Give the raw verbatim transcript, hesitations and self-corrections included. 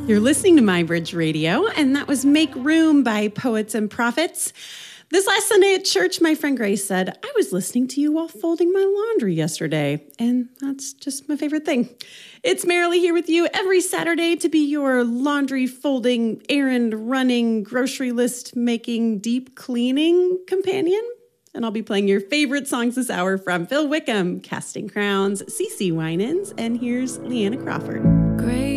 You're listening to My Bridge Radio, and that was Make Room by Poets and Prophets. This last Sunday at church, my friend Grace said, I was listening to you while folding my laundry yesterday, and that's just my favorite thing. It's Marilee here with you every Saturday to be your laundry folding, errand running, grocery list making, deep cleaning companion. And I'll be playing your favorite songs this hour from Phil Wickham, Casting Crowns, CeCe Winans, and here's Leanna Crawford.